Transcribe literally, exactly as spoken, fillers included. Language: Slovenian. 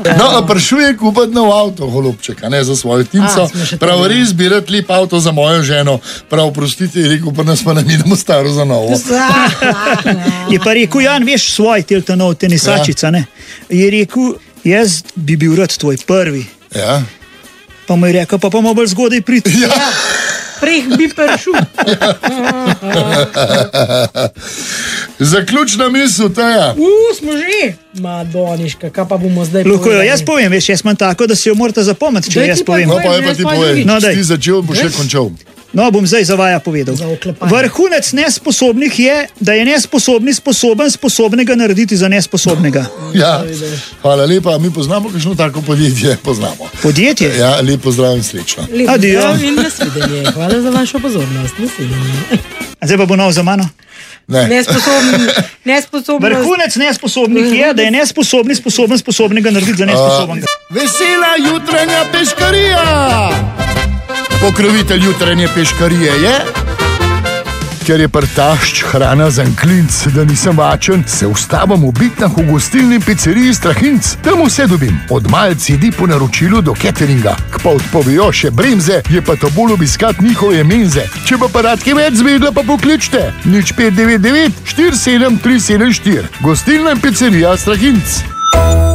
No, a prišel je kupiti nov avto, holubček, a ne za svojo tinco. Prav res bi rad lep avto za mojo ženo. Prav, prostite, je rekel, pa nas pa nam idemo staro za novo. Je pa rekel, Jan, veš, svoj telta nov tenisačica, ne? Je rekel, jaz bi bil rad tvoj prvi. Ja. Pa mu je rekel, pa pa mu bolj zgodaj priti. Ja. Prej bi prišel. Zaključna misel, Taja. U, smo že. Madoniška, kaj pa bomo zdaj Luko, povedali? jaz povem, veš, jaz imam tako, da si jo morate zapomniti, če Daj jaz ti pa povem. No, pa je pa ti povej. No, Če daj. ti začel, bo še končal. No, bom zdaj za vaja povedal. Za oklepanje. Vrhunec nesposobnih je, da je nesposobni sposoben sposobnega narediti za nesposobnega. Ja, hvala lepa. Mi poznamo kakšno tako podjetje? Poznamo. Podjetje? Ja, lep pozdrav in srečno. Lep Adijo. pozdrav in nasvidenje. Hvala za vašo pozornost. Nasvidenje. A zdaj pa bo nov za mano. Ne. Nesposobn, nesposobnost. Vrhunec nesposobnih je, da je nesposobni sposoben sposobnega narediti za nesposobnega. Vesela jutranja peškarija! Pokrovitelj jutranje peškarije je, ker je prtašč hrana za klinc, da nisem vačen, se ustavim v bitnah v gostilni pizzeriji Strahinc. Tam vse dobim, od malc jedi po naročilu do cateringa. K pa odpovejo še bremze, je pa to bolj obiskat njihove menze. Če pa pa rad kaj več zvedla, pa pokličte. nič pet devet devet štiri sedem tri sedem štiri. Gostilna in pizzerija Strahinc.